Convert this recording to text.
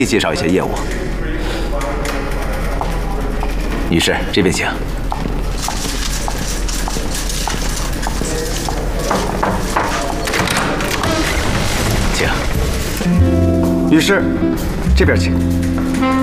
介绍一下业务。女士，这边请。请。女士，这边请。